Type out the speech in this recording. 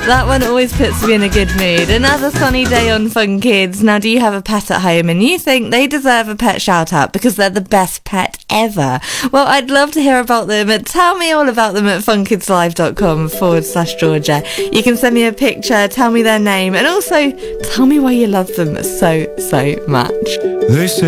That one always puts me in a good mood. Another sunny day on Fun Kids. Now, do you have a pet at home and you think they deserve a pet shout out because they're the best pet ever? Well, I'd love to hear about them. Tell me all about them at funkidslive.com/Georgia. You can send me a picture, tell me their name, and also tell me why you love them so much. They say